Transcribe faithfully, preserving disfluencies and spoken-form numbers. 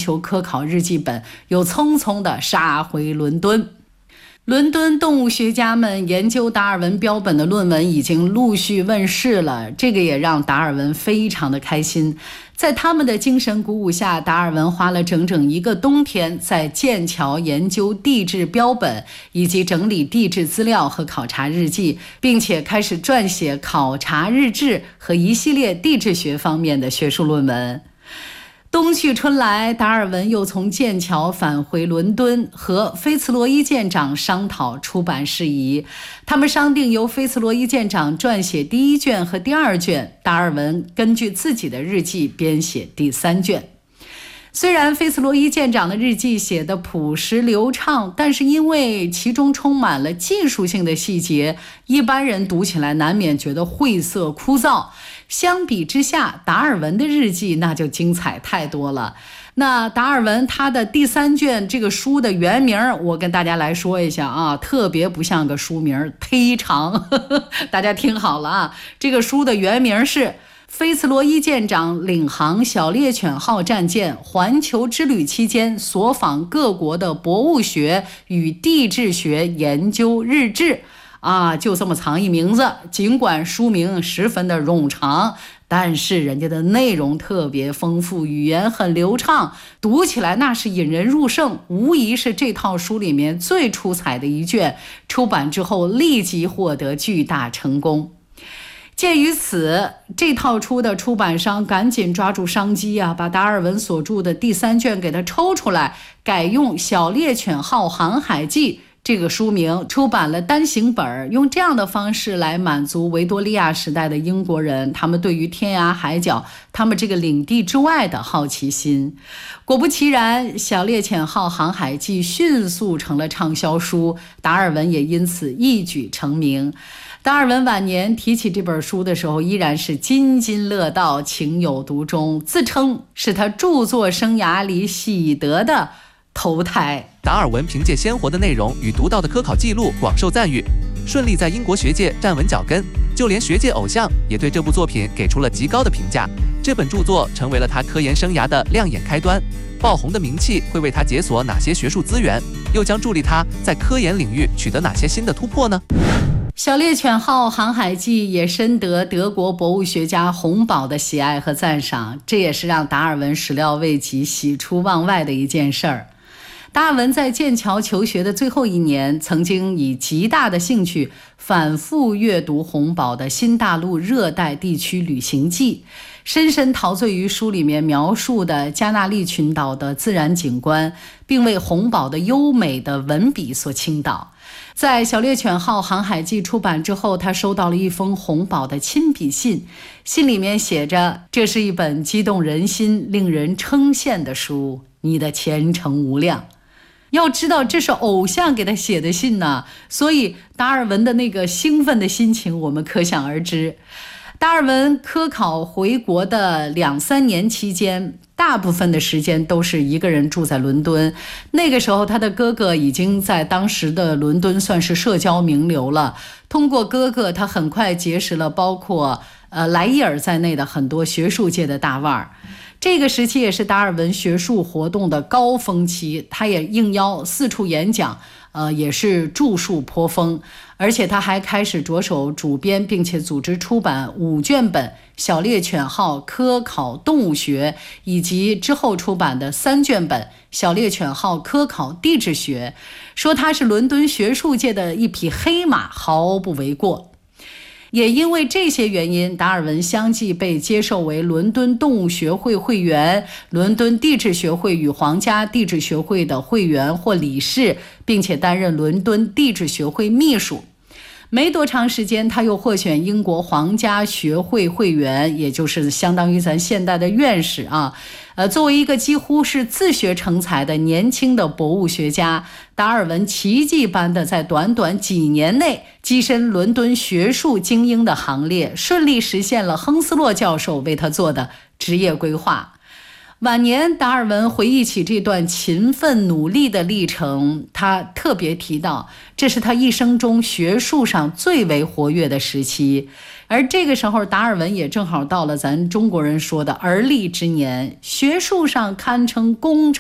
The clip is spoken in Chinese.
求科考日记本，又匆匆地杀回伦敦。伦敦动物学家们研究达尔文标本的论文已经陆续问世了，这个也让达尔文非常的开心。在他们的精神鼓舞下，达尔文花了整整一个冬天在剑桥研究地质标本，以及整理地质资料和考察日记，并且开始撰写考察日志和一系列地质学方面的学术论文。冬去春来，达尔文又从剑桥返回伦敦，和菲茨罗伊舰长商讨出版事宜。他们商定由菲茨罗伊舰长撰写第一卷和第二卷，达尔文根据自己的日记编写第三卷。虽然菲茨罗伊舰长的日记写得朴实流畅，但是因为其中充满了技术性的细节，一般人读起来难免觉得晦涩枯燥。相比之下，达尔文的日记那就精彩太多了。那达尔文他的第三卷这个书的原名，我跟大家来说一下啊，特别不像个书名，忒长，呵呵，大家听好了啊，这个书的原名是菲茨罗伊舰长领航小猎犬号战舰环球之旅期间所访各国的博物学与地质学研究日志啊，就这么长一名字。尽管书名十分的冗长，但是人家的内容特别丰富，语言很流畅，读起来那是引人入胜，无疑是这套书里面最出彩的一卷。出版之后立即获得巨大成功。鉴于此，这套书的出版商赶紧抓住商机啊，把达尔文所著的第三卷给他抽出来，改用《小猎犬号航海记》这个书名出版了单行本，用这样的方式来满足维多利亚时代的英国人他们对于天涯海角他们这个领地之外的好奇心。果不其然，小猎犬号航海记迅速成了畅销书，达尔文也因此一举成名。达尔文晚年提起这本书的时候，依然是津津乐道，情有独钟，自称是他著作生涯里喜得的投胎。 达尔文凭借鲜活的内容与独到的科考记录广受赞誉，顺利在英国学界站稳脚跟，就连学界偶像也对这部作品给出了极高的评价。这本著作成为了他科研生涯的亮眼开端。爆红的名气会为他解锁哪些学术资源，又将助力他在科研领域取得哪些新的突破呢？ 小猎犬号航海记也深得德国博物学家洪堡的喜爱和赞赏，这也是让达尔文始料未及、喜出望外的一件事儿。达尔文在剑桥求学的最后一年，曾经以极大的兴趣反复阅读洪堡的《新大陆热带地区旅行记》，深深陶醉于书里面描述的加纳利群岛的自然景观，并为洪堡的优美的文笔所倾倒。在《小猎犬号航海记》出版之后，他收到了一封洪堡的亲笔信，信里面写着：这是一本激动人心、令人称羡的书，你的前程无量。要知道这是偶像给他写的信呢，所以达尔文的那个兴奋的心情我们可想而知。达尔文科考回国的两三年期间，大部分的时间都是一个人住在伦敦。那个时候他的哥哥已经在当时的伦敦算是社交名流了，通过哥哥他很快结识了包括呃莱伊尔在内的很多学术界的大腕儿。这个时期也是达尔文学术活动的高峰期，他也应邀四处演讲，呃，也是著述颇丰，而且他还开始着手主编并且组织出版五卷本《小猎犬号科考动物学》，以及之后出版的三卷本《小猎犬号科考地质学》，说他是伦敦学术界的一匹黑马，毫不为过。也因为这些原因，达尔文相继被接受为伦敦动物学会会员、伦敦地质学会与皇家地质学会的会员或理事，并且担任伦敦地质学会秘书。没多长时间，他又获选英国皇家学会会员，也就是相当于咱现代的院士啊。呃，作为一个几乎是自学成才的年轻的博物学家，达尔文奇迹般的在短短几年内跻身伦敦学术精英的行列，顺利实现了亨斯洛教授为他做的职业规划。晚年，达尔文回忆起这段勤奋努力的历程，他特别提到，这是他一生中学术上最为活跃的时期。而这个时候，达尔文也正好到了咱中国人说的而立之年，学术上堪称功成